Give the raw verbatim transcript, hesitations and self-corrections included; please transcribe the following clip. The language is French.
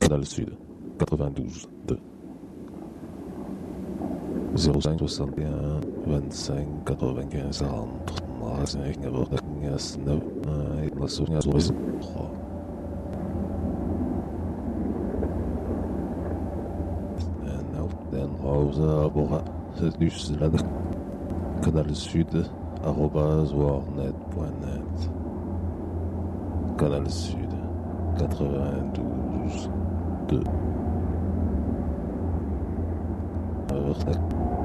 Canal Sud, quatre-vingt-douze deux. zéro cinq soixante et un vingt-cinq quatre-vingt-quinze quarante-cinq neuf neuf trois. Den Hauser Bora Düsseldorf Canal Sud arobase warnet point net. Canal Sud quatre-vingt-douze deux.